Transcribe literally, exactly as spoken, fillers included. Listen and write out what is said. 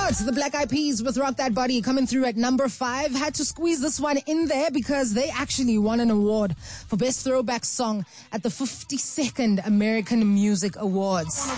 out. The Black Eyed Peas with Rock That Body coming through at number five. Had to squeeze this one in there because they actually won an award for Best Throwback Song at the fifty-second American Music Awards.